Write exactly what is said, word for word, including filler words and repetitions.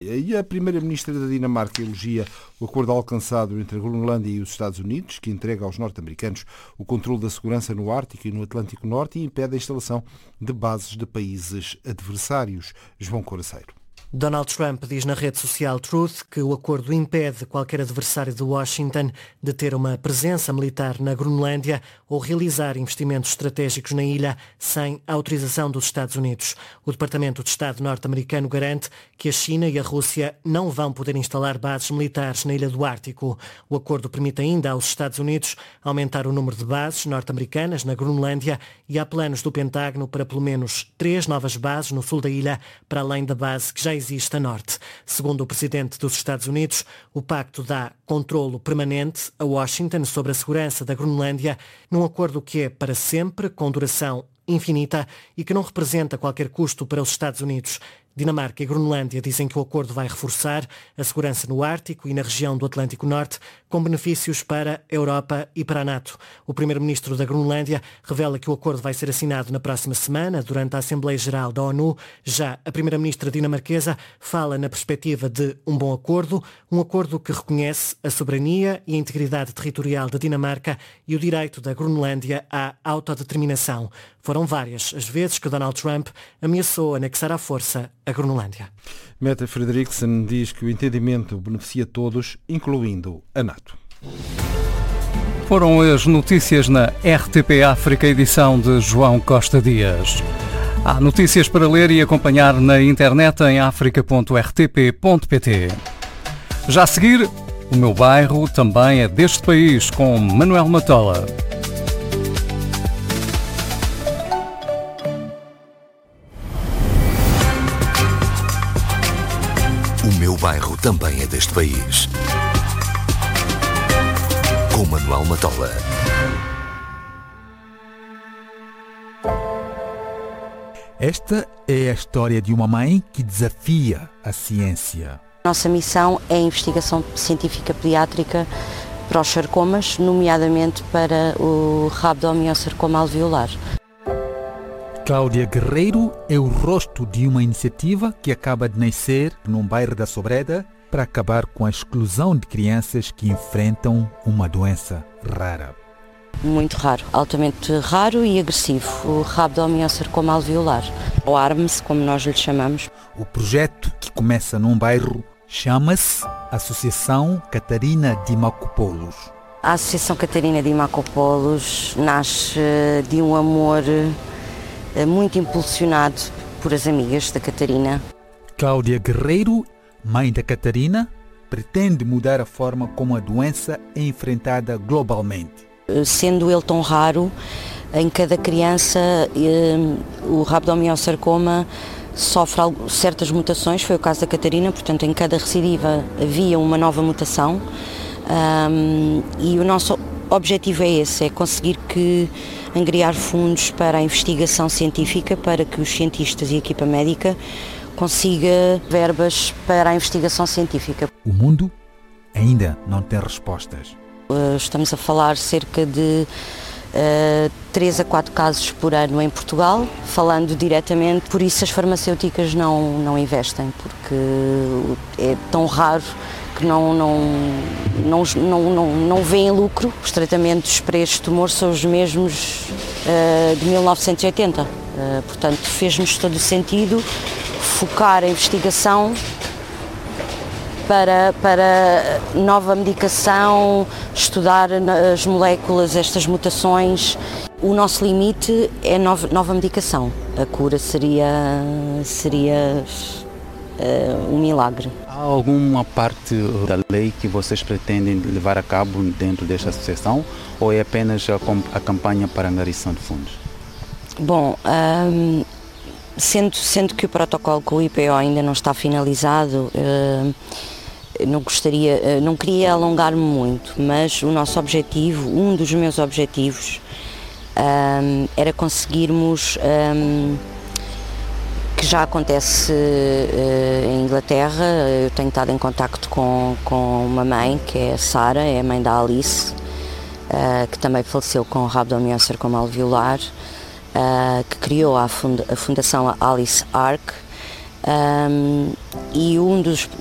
E a primeira-ministra da Dinamarca elogia o acordo alcançado entre a Groenlândia e os Estados Unidos, que entrega aos norte-americanos o controle da segurança no Ártico e no Atlântico Norte e impede a instalação de bases de países adversários. João Coraceiro. Donald Trump diz na rede social Truth que o acordo impede qualquer adversário de Washington de ter uma presença militar na Groenlândia ou realizar investimentos estratégicos na ilha sem autorização dos Estados Unidos. O Departamento de Estado norte-americano garante que a China e a Rússia não vão poder instalar bases militares na ilha do Ártico. O acordo permite ainda aos Estados Unidos aumentar o número de bases norte-americanas na Groenlândia e há planos do Pentágono para pelo menos três novas bases no sul da ilha, para além da base que já existe a norte. Segundo o presidente dos Estados Unidos, o pacto dá controlo permanente a Washington sobre a segurança da Groenlândia, num acordo que é para sempre, com duração infinita e que não representa qualquer custo para os Estados Unidos. Dinamarca e Groenlândia dizem que o acordo vai reforçar a segurança no Ártico e na região do Atlântico Norte, com benefícios para a Europa e para a NATO. O primeiro-ministro da Groenlândia revela que o acordo vai ser assinado na próxima semana, durante a Assembleia Geral da ONU. Já a primeira-ministra dinamarquesa fala na perspectiva de um bom acordo, um acordo que reconhece a soberania e a integridade territorial da Dinamarca e o direito da Groenlândia à autodeterminação. Foram várias as vezes que Donald Trump ameaçou anexar à força a Groenlândia. Mette Frederiksen diz que o entendimento beneficia todos, incluindo a NATO. Foram as notícias na R T P África, edição de João Costa Dias. Há notícias para ler e acompanhar na internet em africa ponto r t p ponto p t. Já a seguir, o meu bairro também é deste país, com Manuel Matola. O meu bairro também é deste país. Com Manuel Matola. Esta é a história de uma mãe que desafia a ciência. Nossa missão é a investigação científica pediátrica para os sarcomas, nomeadamente para o rabdomiossarcoma alveolar. Cláudia Guerreiro é o rosto de uma iniciativa que acaba de nascer num bairro da Sobreda para acabar com a exclusão de crianças que enfrentam uma doença rara. Muito raro, altamente raro e agressivo, o rabdomiossarcoma alveolar, ou A R M S, como nós lhe chamamos. O projeto, que começa num bairro, chama-se Associação Catarina Dimakopoulos. A Associação Catarina Dimakopoulos nasce de um amor muito impulsionado por as amigas da Catarina. Cláudia Guerreiro, mãe da Catarina, pretende mudar a forma como a doença é enfrentada globalmente. Sendo ele tão raro, em cada criança o rabdomiossarcoma sofre certas mutações, foi o caso da Catarina, portanto em cada recidiva havia uma nova mutação, um, e o nosso objetivo é esse, é conseguir que angriar fundos para a investigação científica, para que os cientistas e a equipa médica consiga verbas para a investigação científica. O mundo ainda não tem respostas. Estamos a falar cerca de uh, três a quatro casos por ano em Portugal, falando diretamente, por isso as farmacêuticas não, não investem, porque é tão raro que não, não, não, não, não, não veem lucro. Os tratamentos para este tumor são os mesmos uh, de mil novecentos e oitenta, uh, portanto fez-nos todo o sentido focar a investigação Para, para nova medicação, estudar as moléculas, estas mutações. O nosso limite é nova, nova medicação. A cura seria, seria uh, um milagre. Há alguma parte da lei que vocês pretendem levar a cabo dentro desta associação ou é apenas a, a campanha para a angariação de fundos? Bom, um, sendo, sendo que o protocolo com o I P O ainda não está finalizado, uh, não gostaria, não queria alongar-me muito, mas o nosso objetivo, um dos meus objetivos, um, era conseguirmos, um, que já acontece uh, em Inglaterra. Eu tenho estado em contacto com, com uma mãe, que é a Sara, é a mãe da Alice, uh, que também faleceu com rabdomiossarcoma alveolar, uh, que criou a, funda, a Fundação Alice Arc, um, e um dos